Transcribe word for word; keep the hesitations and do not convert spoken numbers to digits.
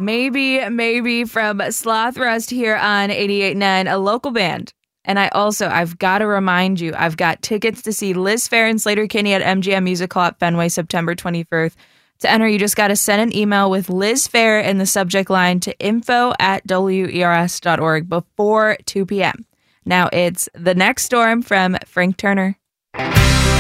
Maybe, maybe from Sloth Rust here on eighty-eight point nine, a local band. And I also, I've got to remind you, I've got tickets to see Liz Phair and Sleater-Kinney at M G M Music Hall at Fenway, September twenty-first. To enter, you just got to send an email with Liz Phair in the subject line to info at W E R S dot org before two p.m. Now it's The Next Storm from Frank Turner.